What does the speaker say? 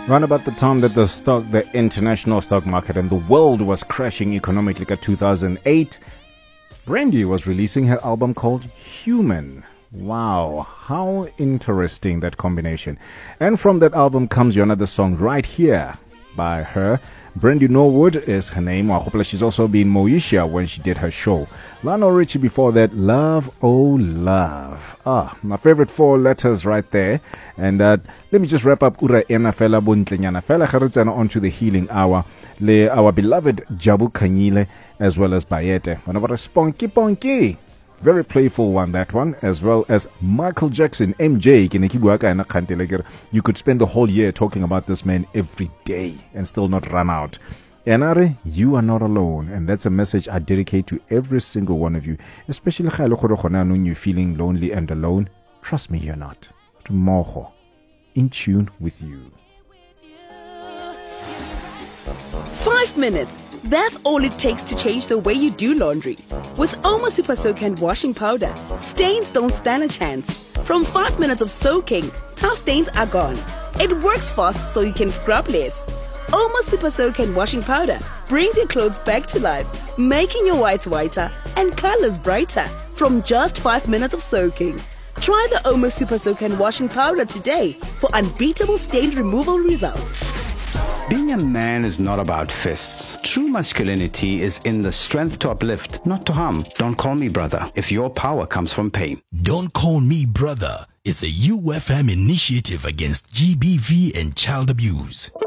Round about the time that the international stock market and the world was crashing economically at 2008, Brandy was releasing her album called Human. Wow, how interesting that combination. And from that album comes another song right here by her. Brandy Norwood is her name. She's also been Moesha when she did her show. Lionel Richie before that, Love, Oh Love. My favorite four letters right there. And let me just wrap up Ura Ena Fela Buntlenyana Fela Kharitzana onto the healing hour. Our beloved Jabu Kanyile as well as Bayete. One of our Spunky Ponky. Very playful one, that one, as well as Michael Jackson, MJ. You could spend the whole year talking about this man every day and still not run out. Enare, you are not alone, and that's a message I dedicate to every single one of you, especially when you're feeling lonely and alone. Trust me, you're not. Tomorrow, in tune with you. 5 minutes. That's all it takes to change the way you do laundry. With Omo Super Soakant washing powder, stains don't stand a chance. From 5 minutes of soaking, tough stains are gone. It works fast so you can scrub less. Omo Super Soakant washing powder brings your clothes back to life, making your whites whiter and colors brighter from just 5 minutes of soaking. Try the Omo Super Soakant washing powder today for unbeatable stain removal results. Being a man is not about fists. True masculinity is in the strength to uplift, not to harm. Don't call me brother if your power comes from pain. Don't Call Me Brother is a UFM initiative against GBV and child abuse.